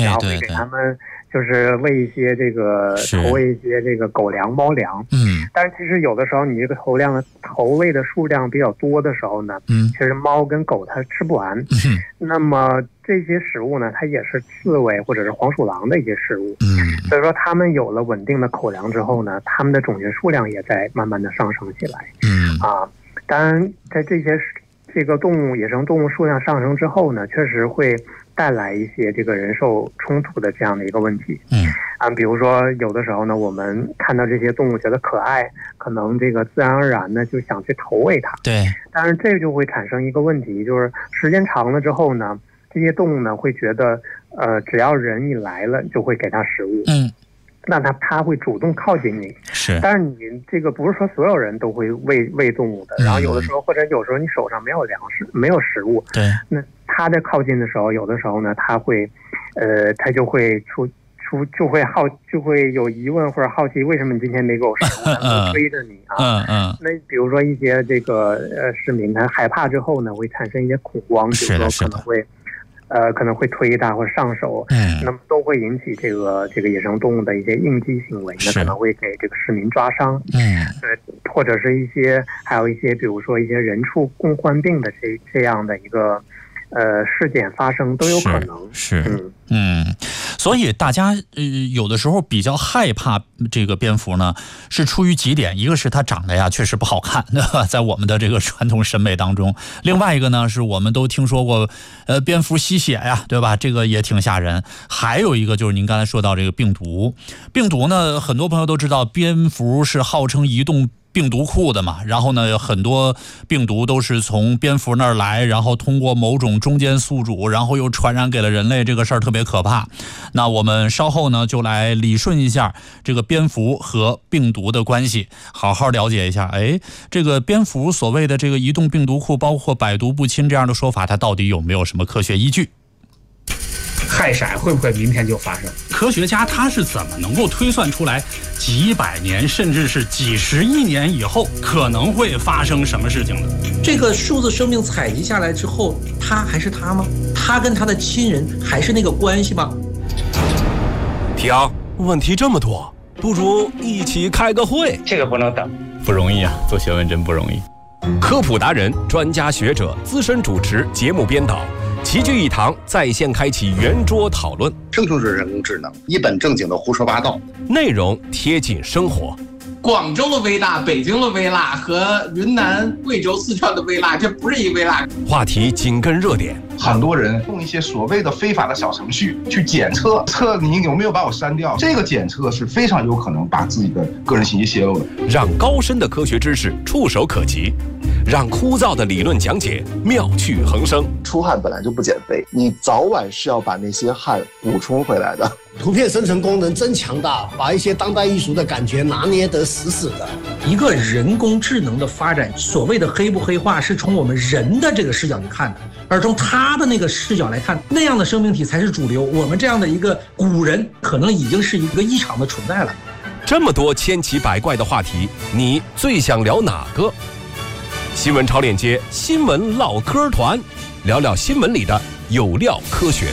然后会给他们就是喂一些这个投喂一些这个狗粮、猫粮。但是其实有的时候你这个投喂的数量比较多的时候呢，其实猫跟狗它吃不完。那么这些食物呢，它也是刺猬或者是黄鼠狼的一些食物。所以说它们有了稳定的口粮之后呢，它们的种群数量也在慢慢的上升起来。当然在这个野生动物数量上升之后呢，确实会带来一些这个人兽冲突的这样的一个问题。比如说有的时候呢，我们看到这些动物觉得可爱，可能这个自然而然的就想去投喂它。 对， 但是这就会产生一个问题，就是时间长了之后呢，这些动物呢会觉得只要人一来了就会给它食物。那它会主动靠近你。但是你这个不是说所有人都会喂动物的，然后有的时候或者有时候你手上没有粮食没有食物， 对， 那它在靠近的时候，有的时候呢它会它就会就会有疑问或者好奇，为什么你今天没给我食物？它会追着你啊。那比如说一些这个市民他害怕之后呢，会产生一些恐慌，比如说可能会推它或者上手，那么都会引起这个野生动物的一些应激行为，那可能会给这个市民抓伤，或者是还有一些比如说一些人畜共患病的这样的一个事件发生都有可能。 所以大家有的时候比较害怕这个蝙蝠呢，是出于几点，一个是它长得呀确实不好看，对吧？在我们的这个传统审美当中，另外一个呢是我们都听说过蝙蝠吸血呀，对吧？这个也挺吓人。还有一个就是您刚才说到这个病毒呢，很多朋友都知道蝙蝠是号称移动病毒库的嘛，然后呢有很多病毒都是从蝙蝠那儿来，然后通过某种中间宿主，然后又传染给了人类，这个事儿特别可怕。那我们稍后呢就来理顺一下这个蝙蝠和病毒的关系，好好了解一下。这个蝙蝠所谓的这个移动病毒库，包括百毒不侵这样的说法，它到底有没有什么科学依据？ 氦闪会不会明天就发生？ 科学家他是怎么能够推算出来几百年甚至是几十亿年以后可能会发生什么事情的？ 这个数字生命采集下来之后，他还是他吗？他跟他的亲人还是那个关系吗？ 提昂，问题这么多，不如一起开个会。 这个不能等， 不容易啊，做学问真不容易。 科普达人、专家学者、资深主持、节目编导齐聚一堂，在线开启圆桌讨论。 生成式人工智能一本正经的胡说八道， 内容贴近生活。 广州的微辣、北京的微辣和云南、贵州、四川的微辣，这不是一微辣。 话题紧跟热点， 很多人用一些所谓的非法的小程序去检测你有没有把我删掉，这个检测是非常有可能把自己的个人信息泄露的。 让高深的科学知识触手可及，让枯燥的理论讲解妙趣横生。 出汗本来就不减肥，你早晚是要把那些汗补充回来的。 图片生成功能真强大，把一些当代艺术的感觉拿捏得死死的。 一个人工智能的发展，所谓的黑不黑化是从我们人的这个视角去看的，而从他的那个视角来看，那样的生命体才是主流。我们这样的一个古人可能已经是一个异常的存在了。 这么多千奇百怪的话题，你最想聊哪个？新闻超链接新闻唠嗑团，聊聊新闻里的有料科学。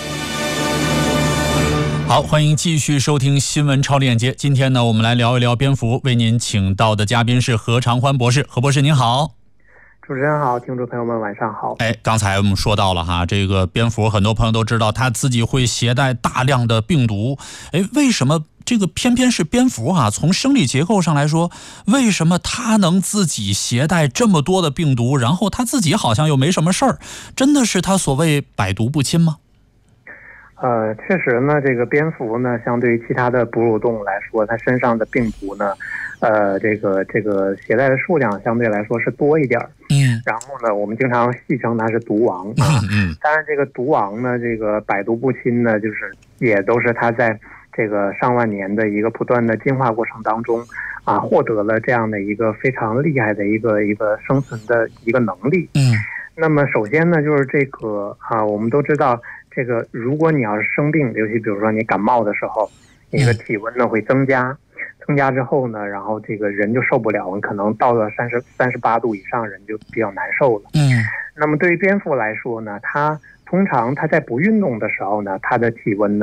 好，欢迎继续收听新闻超链接。今天呢，我们来聊一聊蝙蝠，为您请到的嘉宾是何长欢博士。何博士您好。 主持人好，听众朋友们晚上好。 刚才我们说到了哈，这个蝙蝠很多朋友都知道它自己会携带大量的病毒。为什么这个偏偏是蝙蝠啊？从生理结构上来说，为什么它能自己携带这么多的病毒，然后它自己好像又没什么事儿？真的是它所谓百毒不侵吗？ 确实呢，这个蝙蝠呢，相对于其他的哺乳动物来说，它身上的病毒呢，这个携带的数量相对来说是多一点。然后呢，我们经常戏称它是毒王啊。当然，这个毒王呢，这个百毒不侵呢，就是也都是它在这个上万年的一个不断的进化过程当中啊，获得了这样的一个非常厉害的一个生存的一个能力。那么首先呢，就是这个我们都知道。这个，如果你要是生病，尤其比如说你感冒的时候，你的体温呢会增加之后呢，然后这个人就受不了，可能到了38度以上，人就比较难受了。那么对于蝙蝠来说呢，它通常在不运动的时候呢，它的体温呢